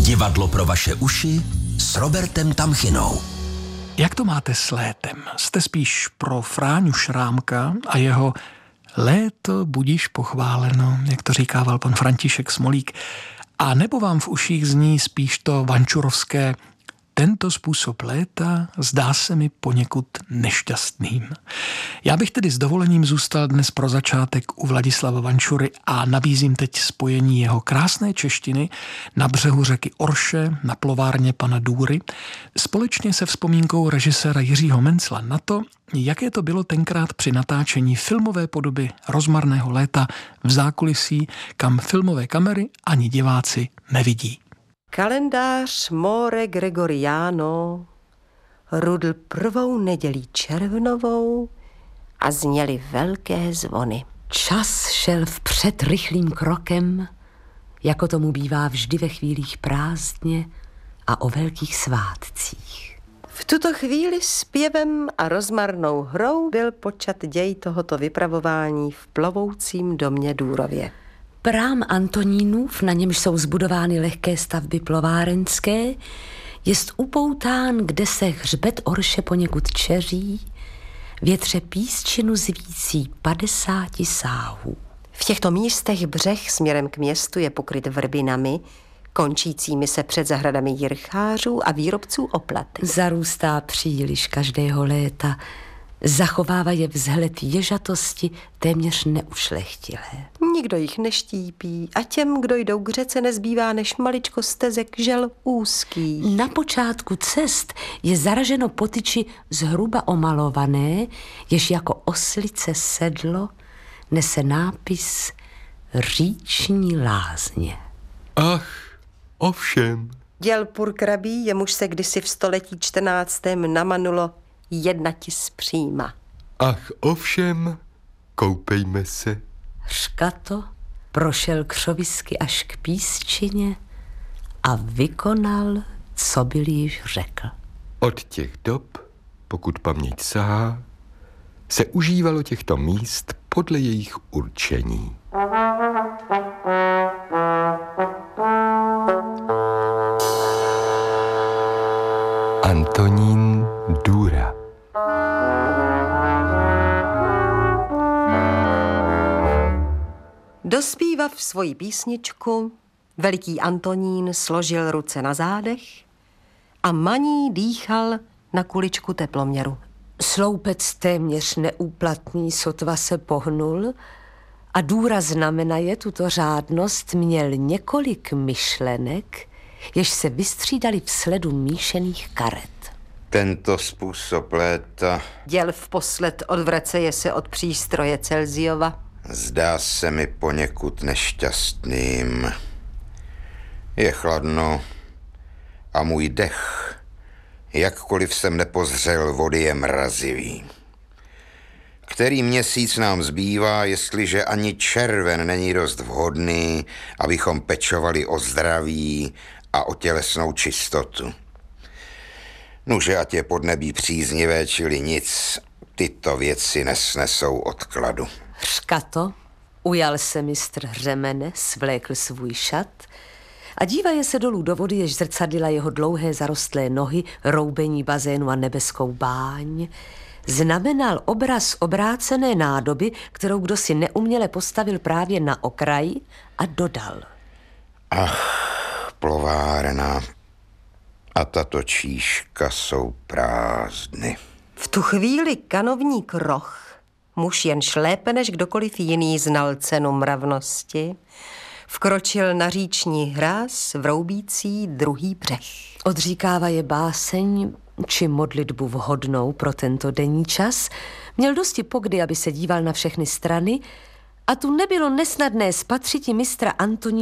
Divadlo pro vaše uši s Robertem Tamchinou. Jak to máte s létem? Jste spíš pro Fráňu Šrámka a jeho léto budíš pochváleno, jak to říkával pan František Smolík, a nebo vám v uších zní spíš to vančurovské tento způsob léta zdá se mi poněkud nešťastným. Já bych tedy s dovolením zůstal dnes pro začátek u Vladislava Vančury a nabízím teď spojení jeho krásné češtiny na břehu řeky Orše na plovárně pana Důry společně se vzpomínkou režiséra Jiřího Mencla na to, jaké to bylo tenkrát při natáčení filmové podoby Rozmarného léta v zákulisí, kam filmové kamery ani diváci nevidí. Kalendář More Gregoriano rudl prvou nedělí červnovou a zněly velké zvony. Čas šel vpřed rychlým krokem, jako tomu bývá vždy ve chvílích prázdně a o velkých svátcích. V tuto chvíli zpěvem a rozmarnou hrou byl počat děj tohoto vypravování v plovoucím domě Důrově. Prám Antonínův, na němž jsou zbudovány lehké stavby plovárenské, jest upoután, kde se hřbet Orše poněkud čeří, větře písčinu zvící 50 sáhů. V těchto místech břeh směrem k městu je pokryt vrbinami, končícími se před zahradami jirchářů a výrobců oplatek. Zarůstá příliš každého léta, zachovává je vzhled ježatosti téměř neušlechtilé. Nikdo jich neštípí a těm, kdo jdou k řece, nezbývá než maličko stezek žel úzkých. Na počátku cest je zaraženo po tyči zhruba omalované, jež jako oslice sedlo nese nápis Říční lázně. Ach, ovšem. Děl Purkrabí, jemuž se kdysi v století 14. namanulo jednatis příma. Ach, ovšem, koupejme se. Řkato prošel křovisky až k písčině a vykonal, co byl již řekl. Od těch dob, pokud paměť sahá, se užívalo těchto míst podle jejich určení. Antonín Důra. Dospívav svoji písničku, veliký Antonín složil ruce na zádech a maní dýchal na kuličku teploměru. Sloupec téměř neúplatný sotva se pohnul a Důra znamenaje tuto řádnost měl několik myšlenek, jež se vystřídali v sledu míšených karet. Tento způsob léta Děl vposled odvraceje se od přístroje Celziova. zdá se mi poněkud nešťastným. Je chladno a můj dech, jakkoliv jsem nepozřel vody, je mrazivý. Který měsíc nám zbývá, jestliže ani červen není dost vhodný, abychom pečovali o zdraví a o tělesnou čistotu. Nuže, ať je podnebí příznivé, čili nic, tyto věci nesnesou odkladu. Řkato, ujal se mistr Hřemene, svlékl svůj šat a dívaje se dolů do vody, jež zrcadlila jeho dlouhé zarostlé nohy, roubení bazénu a nebeskou báň, znamenal obraz obrácené nádoby, kterou kdosi neuměle postavil právě na okraji a dodal. Ach, plovárna a tato číška jsou prázdny. V tu chvíli kanovník Roch, muž jen šlépe než kdokoliv jiný znal cenu mravnosti, vkročil na říční hráz vroubící druhý břeh. Odříkává je báseň či modlitbu vhodnou pro tento denní čas, měl dosti pokdy, aby se díval na všechny strany a tu nebylo nesnadné spatřiti mistra Antonína